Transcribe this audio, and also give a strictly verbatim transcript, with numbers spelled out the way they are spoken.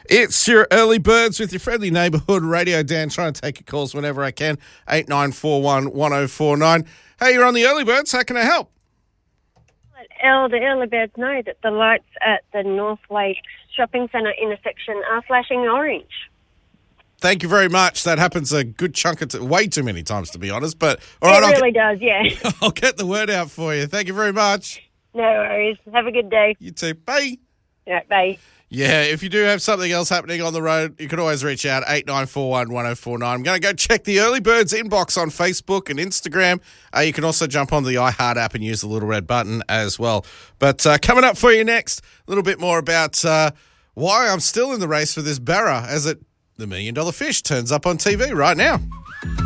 It's your early birds with your friendly neighbourhood radio. Dan, trying to take your calls whenever I can. eight nine four one, one oh four nine. Hey, you're on the early birds. How can I help? El, the early birds know that the lights at the North Lakes Shopping Centre intersection are flashing orange. Thank you very much. That happens a good chunk of t- way too many times, to be honest. But all It right, I'll really get, does, yeah. I'll get the word out for you. Thank you very much. No worries. Have a good day. You too. Bye. All right, bye. Yeah, if you do have something else happening on the road, you can always reach out, eight nine four one, one oh four nine. I'm going to go check the Early Birds inbox on Facebook and Instagram. Uh, you can also jump on the iHeart app and use the little red button as well. But uh, coming up for you next, a little bit more about uh, why I'm still in the race for this Barra as it the Million Dollar Fish turns up on T V right now.